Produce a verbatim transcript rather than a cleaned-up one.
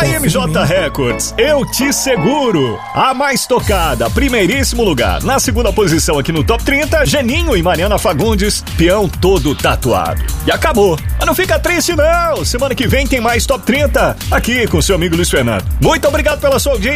A M J Records, Eu Te Seguro. A mais tocada, primeiríssimo lugar. Na segunda posição aqui no Top trinta, Geninho e Mariana Fagundes, Peão Todo Tatuado. E acabou. Mas não fica triste não. Semana que vem tem mais Top trinta aqui com seu amigo Luiz Fernando. Muito obrigado pela sua audiência.